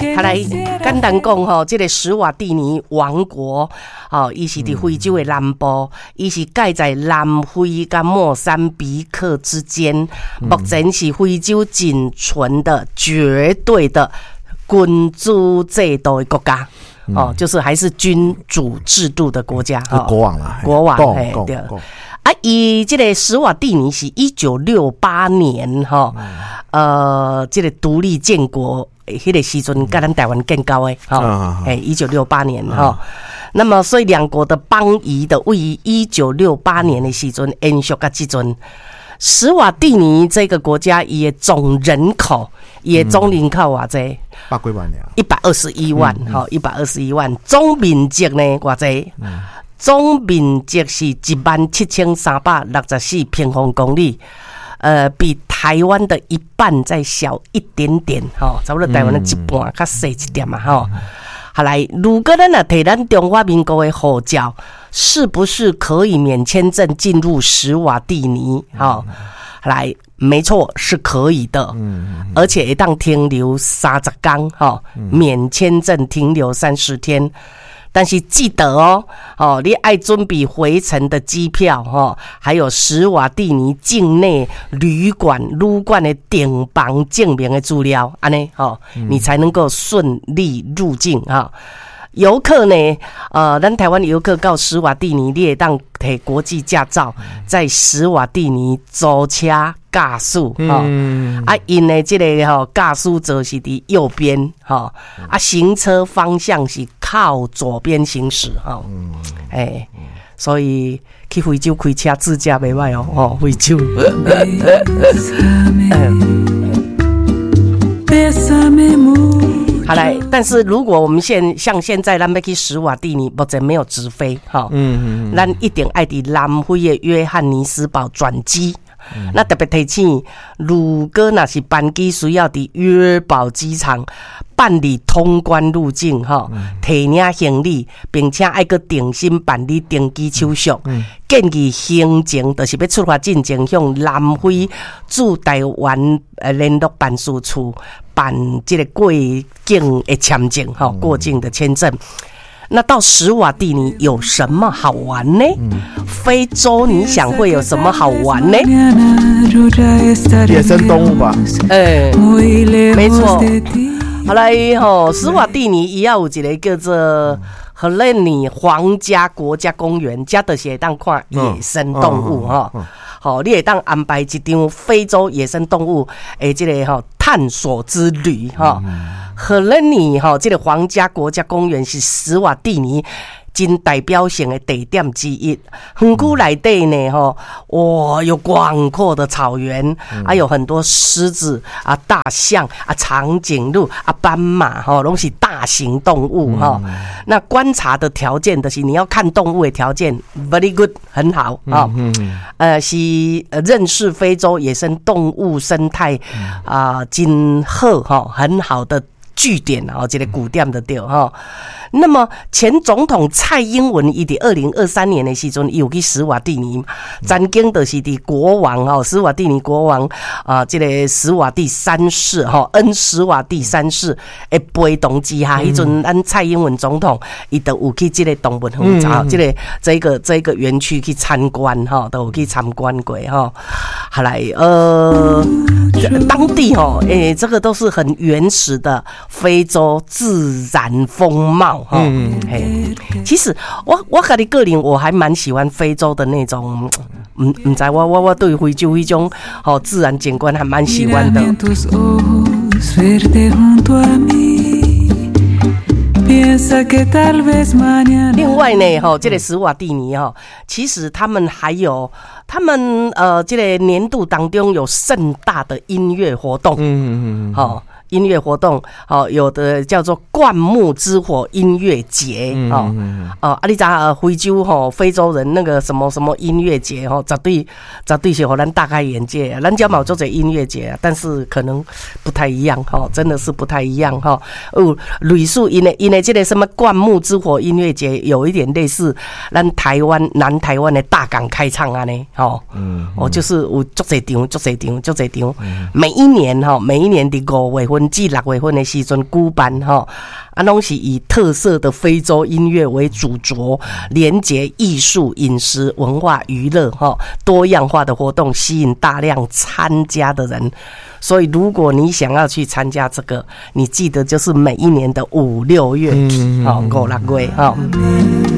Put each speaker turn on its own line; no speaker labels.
好来，简单讲吼，这个史瓦蒂尼王国，伊是伫非洲的南部，伊是盖在南非跟莫桑比克之间，目前是非洲仅存的绝对的君主制度的国家。就是还是君主制度的国家，
国王啦，
国王，对。伊这个史瓦蒂尼是1968年这个独立建国，迄个时阵跟咱台湾更高的1968年那么所以两国的邦谊的位于1968年的时阵延续到这阵。史瓦蒂尼这个国家也总人口也总人口偌济
，100几万
，121万，121万，总面积呢偌济？总面积是17364平方公里，比台湾的一半再小一点点，差不多台湾的一半，较小一点嘛，好来，如果咱摕咱中华民国的护照，是不是可以免签证进入史瓦蒂尼？来，没错，是可以的，而且会当停留30天，免签证停留30天。但是记得你爱准备回程的机票还有史瓦蒂尼境内旅馆的订房证明的资料，安尼你才能够顺利入境游客呢，咱台湾游客到史瓦蒂尼，你会当摕国际驾照，在史瓦蒂尼租车驾驶因的这个驾驶座是伫右边行车方向是靠左边行驶所以去非洲开车自驾袂歹非洲。好来，但是如果我们像现在咱要去史瓦蒂尼，目前没有直飞咱一定爱伫南非的约翰尼斯堡转机。那特别提醒，如果那是班机需要伫约堡机场办理通关入境提领行李，并且爱个定心办理登机手续。建议行程就是要出发进前向南非驻台湾联络办事处办这个过境的签证过境的签证。那到史瓦蒂尼有什么好玩呢？非洲你想会有什么好玩呢？
野生动物吧。
没错。好来史瓦蒂尼也有一个叫做荷兰尼皇家国家公园，这就是会当看野生动物你会当安排一场非洲野生动物的这个探索之旅荷兰尼这个皇家国家公园是史瓦蒂尼真代表性的地点之一。园区内底呢有广阔的草原有很多狮子大象长颈鹿斑马都是大型动物那观察的条件就是你要看动物的条件 very good 很好是认识非洲野生动物生态真好很好的据点这个古店的对那么前总统蔡英文伊伫2023年的时阵有去史瓦蒂尼，曾经就是伫国王史瓦蒂尼国王这个史瓦蒂三世恩史瓦蒂三世的陪同之下，迄阵咱蔡英文总统伊都有去这个动物园这个园区去参观都有去参观过好来当地这个都是很原始的非洲自然风貌其实我自己个人我还蛮喜欢非洲的那种不知我对非洲那种自然景观还蛮喜欢的。另外呢这个史瓦蒂尼其实他们还有这个年度当中有盛大的音乐活动音乐活动有的叫做灌木之火音乐节你知道非洲非洲人那个什么什么音乐节绝对是让咱大开眼界。咱家嘛有做这音乐节但是可能不太一样真的是不太一样类似因的这个什么灌木之火音乐节有一点类似咱南台湾的大港开唱就是有足侪场每一年的5月份份至6月份的时阵举办哈，拢是以特色的非洲音乐为主轴，连结艺术、饮食、文化、娱乐哈，多样化的活动吸引大量参加的人。所以如果你想要去参加这个，你记得就是每一年的5、6月，5、6月哈。